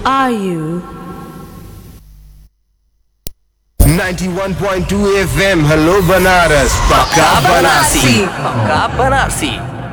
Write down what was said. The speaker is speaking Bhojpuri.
are you? 91.2 FM, hello Banaras, Pakka Banarsi. Pakka Banarsi.